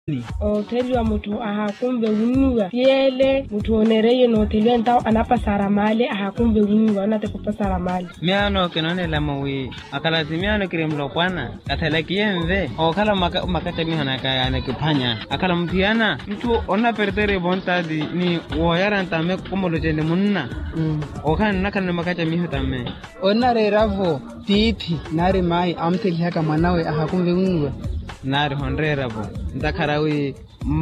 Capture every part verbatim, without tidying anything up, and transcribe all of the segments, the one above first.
Hoteli wa mtu ahakumbe unua fiele mtu onereye no hoteli ntao anapasara mali ahakumbe unua na tekupasara mali miano kenone la mawi akala miano kiremlo kwana atala kiyemve okala maka makata mihana ka anakipanya akala mtiana mtu ona pertere bontadi ni woyara ntame komolo jende munna mm. okana nakana makata mihotame ona reravo titi nari mai amteli haka mwanawe ahakumbe unua nari honrera bo ndakarawi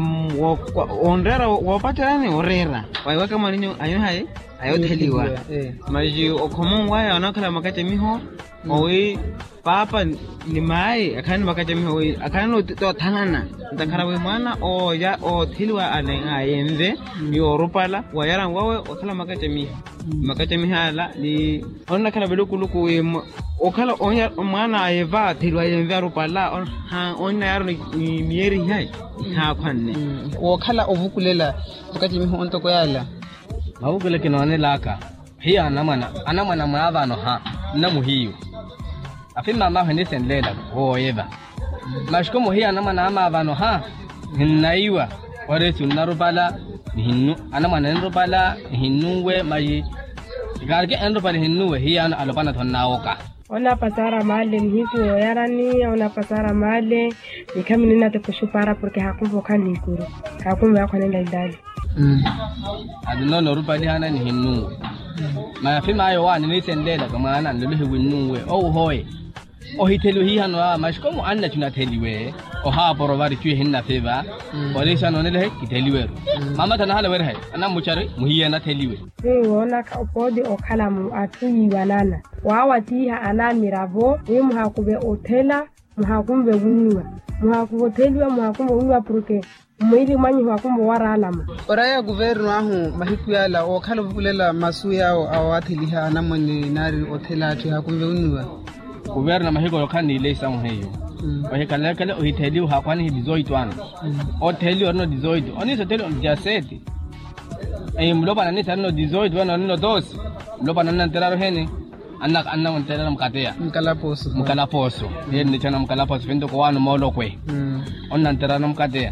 onrera wapatirani orera waiwaka maninyo ayo hai ayo theliwa maji okomo waya onakala makate miho owi papa ni mai akani makate miho owi akani to thanana ndakarawi mwana o ya o theliwa ane ayenze yo rupala wayara wawe okala makate miho makate mihala ni onakala belukuluku okala onya mwana ayeva theliwa yenze rupala ha onya yaro ni mieri hai ha kwanne okala ovukulela makate miho ontoko yala mawukele kinone laka hiya anamana anamana maavano ha namuhiyo afima ma hende senlela hoyeva mashkomo hiya anamana amaavano ha hinaiwa ore sunarubala hinnu anamana nrubala hinnuwe mai garge nrubala hinnuwe hiya alopana thonnaoka ona pasara male mhiku yarani ona pasara male nikamini nate kushupara porque hakumbo kanikuru hakumbo yakwanenda idali mm adino no rupali hana ni hinnu ma fi ma yo wani ni sendela kama ana nduluhi winnuwe o hoye o hitelu hi hano mashkomo anna tuna teliwe o ha borovari tu hinna feva polisa no nele kiteliwe mama tana hala werhe ana muchari muhiya na teliwe ni wona ka opodi o kala mu atuyi wanana wawatiha ana miravo ni muhakube hotela muhakumbe winnuwa muhakumbe hoteliwa muhakumbe winnuwa porque mwili manyi wakumbo waralama oraya governo ahu mahiku yala okhala vukulela masu yao awathiliha anamoni nari hotela ati hakumbe unwa governo mahiko lokani ile samu heyo ohekala kala ohiteli hakwani hidizoitwana hoteli orno dizoit oni hoteli on jaseti ay mloba nani tanno dizoit wana no dos mloba nani teraro hene annak anna on teraro mkatea mkalaposo mkalaposo yeni chana mkalaposo fendo ko wanu molo kwe onna teraro mkatea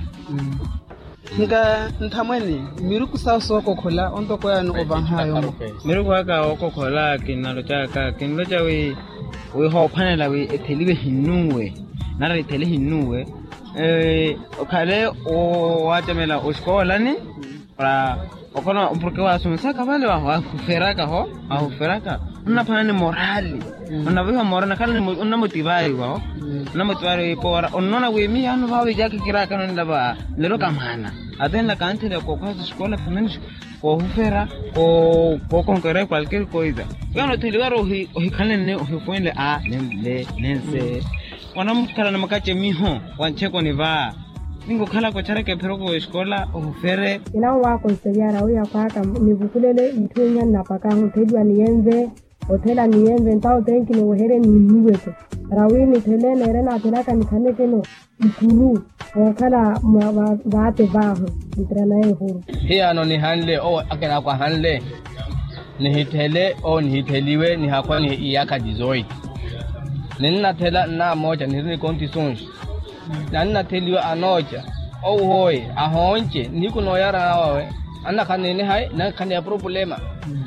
nga nthamweni miruku saso kokhola ontoko yanu obanghayo miruku aka okokhola kinalo chaka kinlo chawi we hophanela we etheliwe hinnuwe nara ethele hinnuwe eh okhale o watemela oskola ni para okona porque wa sumsaka vale wa kuferaka ho au feraka una phane morali una viha morana kala una motivai wa una motivai por onona we mi anu va vijaka kiraka no ndaba lelo kamana atenda kantile ko kwa escola femenis ko hufera ko ko conquerer cualquier cosa gano tiliwaro hi hikane ne hifuende a le lense wana mkala na makache miho wancheko ni va ningo kala ko chareke pero ko escola hufere ina wa ko seyara uya kwaka nivukulele itwenya napaka hoteli niyenze hotela niyenze ntao tenki ni wohere ni niweto rawini telene rena telaka nikane keno ikuru okala baate baho itranae huru hiya no ni hanle o akena kwa hanle ni hitele o ni hiteliwe ni hakwa ni iyaka dizoi nina tela na moja ni ni conditions nina teliwa anoja o hoy ahonche ni kuno yara wawe ana kanene hai na kanya problema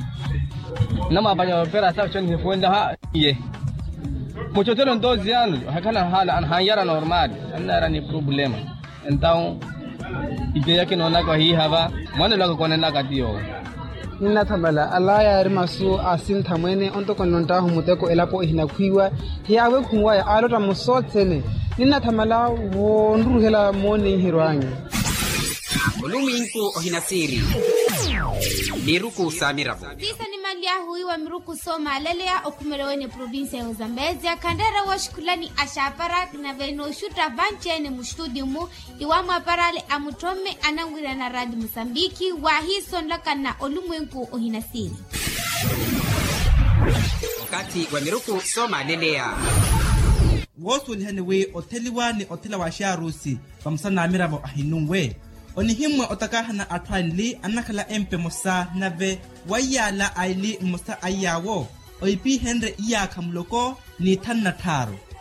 nama banyo pera sa choni fuenda ha ye muchotelo ndozi yanu hakana hala an hayara normal ana ni problema então ide yake naona kwa hii hava mwana lako kwa nenda katio nina thamala ala ya rimasu asin thamwene ontoko nonta humuteko elapo hina kwiwa hiawe kuwa ya alota musotsene nina thamala wonduhela moni hirwangi Oluminku ohinasiri Miruku Samiravo Sisa ni malia hui wa Miruku Soma Lelea okumereweni province ya Zambezia kandera wa shukulani ashapara na veno shuta vanche ne mustudi mu iwamu aparale amutome anangwira na radi Msambiki wa hii sonlaka na oluminku ohinasiri Wakati wa Miruku Soma Lelea Wosu ni hanewe oteliwa ni otela wa sharusi Pamsana Amiravo ahinungwe Oni himwe otakahana atwanli anakala empe musa nave wayala aili musa ayawo oipi henre iya kamloko ni tanna taro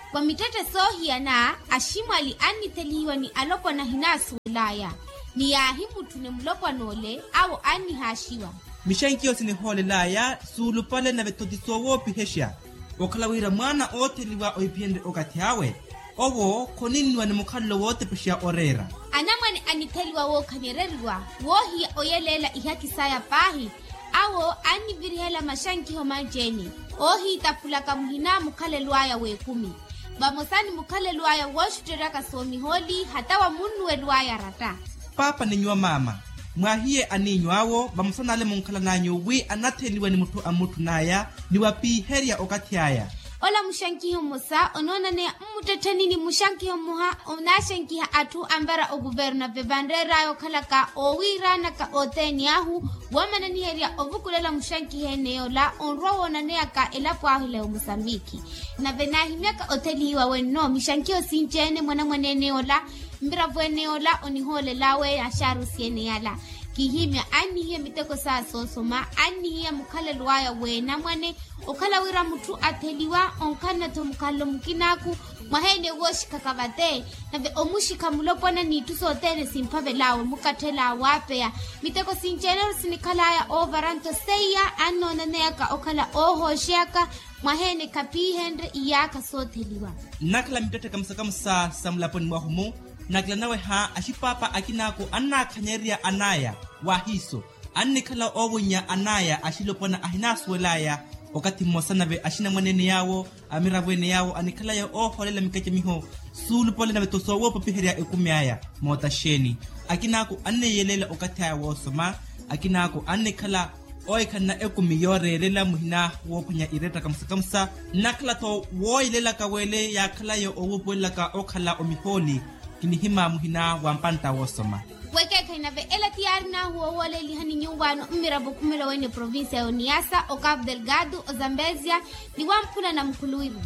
kwa mitete sohia na ashimwali aniteliwa ni alopo na hinasu ulaya ni ya himu tunemlopo nole au ani hashiwa mishankio sini hole laya sulu pale na vetodisowo pihesha okalawira mwana oteliwa oipiende okatiawe owo koninwa ni mukhallo wote pishia orera anamwani aniteliwa wo kanyereriwa wohi oyelela ihakisaya pahi awo ani virihela mashanki homajeni ohi itapulaka muhina mukhale luaya wekumi bamosani mukhale luaya woshuteraka somi holi hata wa munwe luaya rata papa ninywa mama mwahiye aninywawo bamosana ale munkhala nanyo wi anatheliwa ni mutu amutu naya ni wapi heria okatiaya ola mushankiho musa onona ne muteteni ni mushankiho muha onashankiha atu ambara o guverna bebandera yo khalaka owira na ka oteniahu wamana ni heria ovukulela mushankihe neola onrowo na ne aka elapwa hile Mozambiki na benahimeka oteliwa wenno mishankio sinjene mwana mwanene ola mbira bweneola onihole lawe asharu siene yala kihimya aniye miteko saa sosoma aniye mukhale luaya wena mwane okhala wira mutu atheliwa onkana to mukhalo mukinaku mahende woshika kabate nabe omushika mulopona ni tusotere simpave lawe mukathela wapea miteko sinjero sinikhalaya overanto seya anona neka okhala ohoshaka mahene kapihendre iyaka sotheliwa nakala mitete kamsakamsa samlaponi mwahumu nakla nawe ha ashipapa akinako anakhanyeria anaya wahiso annikhala obunya anaya ashilopona ahinaswelaya okati mosanabe ashina mwanene yawo amiravwene yawo anikhala yo oholela mikache miho sulu pole na betosowo popiheria ekumyaya motasheni akinako anneyelela okati ya wosoma akinako annikhala oikana ekumiyorerela muhina wopunya ireta kamsakamsa nakla to woilela kawele yakhala yo owupwela ka okhala omiholi kinihima muhina wampanta wosoma weke kainabe ela tiarna huo wale lihani nyumbano mmirabu kumelo wene provincia ya Niassa o Cabo Delgado o Zambezia ni wampula na mkuluiru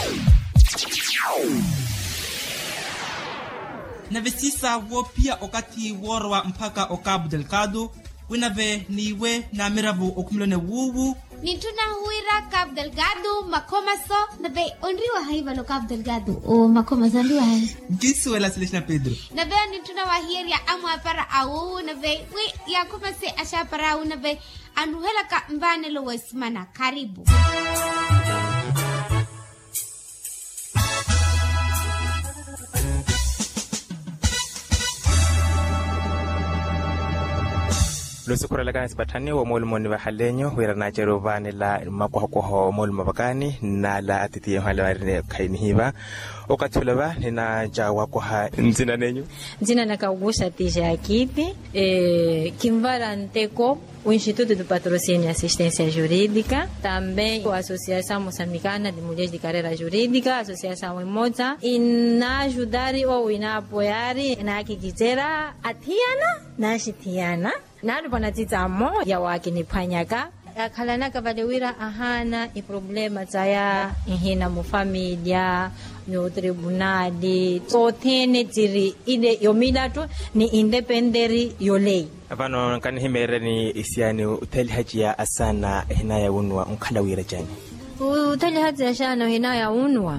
na vesisa wo pia okati worwa mpaka o Cabo Delgado winave niwe na mirabu okumlone wuwu nituna huira Cabo Delgado makomaso nabe onriwa haiva lo Cabo Delgado o makomaso ndiwa hai giswela Celestina Pedro nabe nituna wahiria amwa para au nabe we yakumase asha para au nabe anuhela ka mbane lo wesimana karibu Lusukura lagana sibatani wa molu moni bahalenyo wira na jerobani la makohokoho molu mabakani na la atiti hale warine kaini hiva okatulaba nina jawa koha nzina nenyu nzina nakagusha tisha akiti eh, Kimvara Nteko o Instituto de Patrocínio e Assistência Jurídica, também a Associação Moçambicana de Mulheres de Carreira Jurídica, a Associação Imoza, e na ajudar ou na apoiar na que quiser a Tiana, na Tiana, na Rubanatizamo, ya wakini panyaka, akhalana kavalewira ahana i problema tsaya ihina mu familia no tribunali so tene tiri ide yomilatu ni independeri yolei avano kan himere ni isiani uteli hajia asana hinaya unwa unkhalawira jani uteli hajia shana hinaya unwa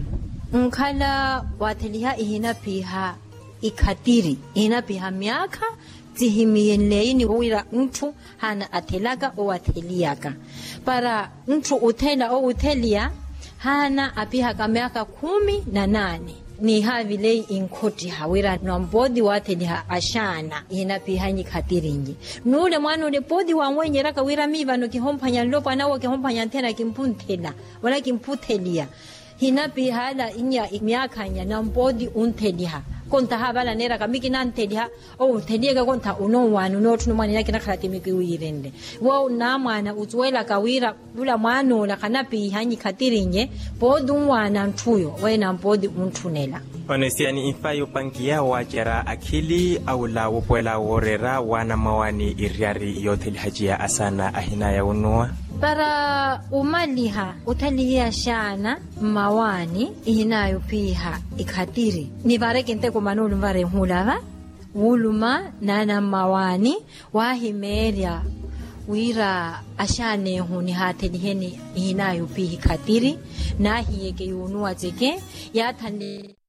unkhala wateliha ihina piha ikatiri ihina piha miaka tihimiyenleini wira mtu hana atelaga o ateliaka para mtu utela o utelia hana apiha kamiaka kumi na nane ni havile inkoti hawira nambodi wateliha ashana ina piha nyikatiringi nule mwana ule podi wa mwenye raka wira miva no kihompanya lopa na wo kihompanya tena kimpuntela wala kimputelia hina piha la inya miaka nya nambodi unteliha konta habala nera kamiki nantelia o teliega konta uno wanu no tunu mwana yake nakhalati mikiwirende wo na mwana utwela kawira bula mwana la kanapi hanyi khatirinye podu mwana ntuyo wena mpodi untunela onesiani ifayo pangia wajera akili au la wopwela worera wana mawani iriari yote hajia asana ahina ya unua para umaliha utalihia shana mawani ihinayo piha ikhatiri ni bareke nteko manulu mbare hulava uluma nana mawani wahimeria wira ashane huni hateliheni hinayo pihi katiri na hiyeke yunua zeke ya tande